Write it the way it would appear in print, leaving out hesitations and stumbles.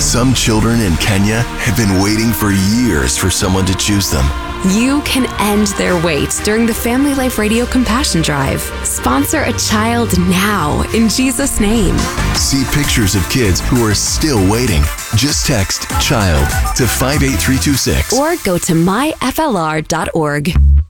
Some children in Kenya have been waiting for years for someone to choose them. You can end their wait during the Family Life Radio Compassion Drive. Sponsor a child now in Jesus' name. See pictures of kids who are still waiting. Just text CHILD to 58326. Or go to myflr.org.